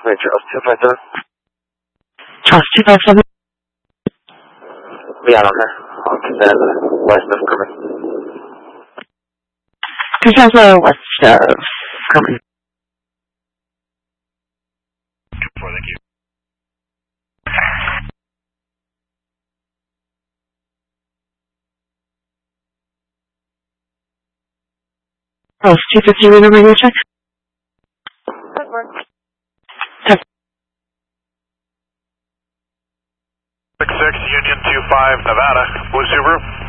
Charles 257. Charles 257. Yeah, okay. I'll consent west of Kermit. Consent west of Kermit. Thank you. Charles 250, remember your check? Good work. 66 Union 25 Nevada. Blue Subaru.